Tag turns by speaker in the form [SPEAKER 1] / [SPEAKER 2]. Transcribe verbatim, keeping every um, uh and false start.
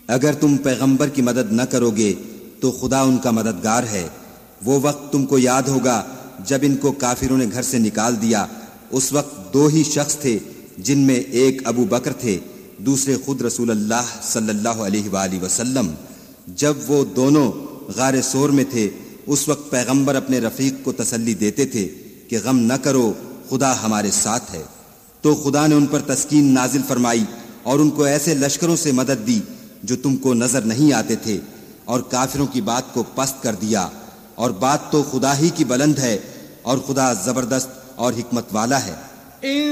[SPEAKER 1] अगर तुम पैगंबर की मदद न करोगे तो खुदा उनका मददगार है। वो वक्त तुमको याद होगा जब इनको काफिरों ने घर से निकाल दिया। उस वक्त दो ही शख्स थे, जिनमें एक अबू बकर थे, दूसरे खुद रसूल अल्लाह सल्लल्लाहु अलैहि वसल्लम। जब वो दोनों गारे सोर में थे, उस वक्त पैगंबर अपने रफीक को तसल्ली देते थे कि गम न करो, खुदा हमारे साथ है। तो खुदा ने उन पर तस्कीन नाजिल फरमाई और उनको ऐसे लश्करों से मदद दी जो तुमको नजर नहीं आते थे, और काफिरों की बात को पस्त कर दिया। और बात तो खुदा ही की बुलंद है, और खुदा जबरदस्त और हिकमत वाला है।